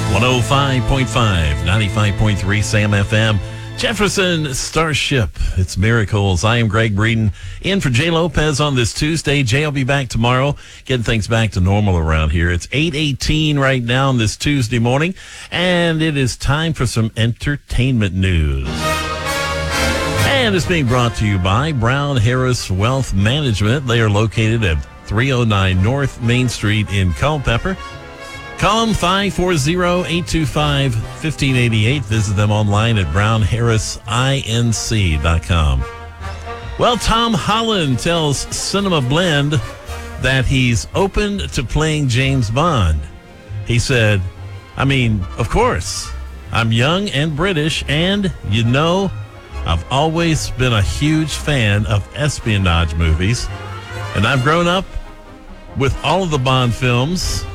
105.5, 95.3 Sam FM. Jefferson Starship. It's Miracles. I am Greg Breeden, in for Jay Lopez on this Tuesday. Jay will be back tomorrow, getting things back to normal around here. It's 8:18 right now on this Tuesday morning, and it is time for some entertainment news. And it's being brought to you by Brown Harris Wealth Management. They are located at 309 North Main Street in Culpeper. Call them 540-825-1588. Visit them online at brownharrisinc.com. Well, Tom Holland tells Cinema Blend that he's open to playing James Bond. He said, of course, I'm young and British, and, I've always been a huge fan of espionage movies, and I've grown up with all of the Bond films.